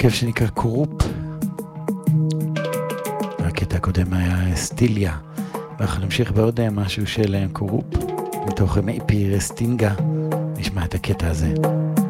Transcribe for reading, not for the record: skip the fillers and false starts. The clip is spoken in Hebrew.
הרכב שנקרא קורופ. הקטע הקודם היה סטיליה, ואנחנו נמשיך בעוד משהו של קורופ מתוך מייפי רסטינגה. נשמע את הקטע הזה.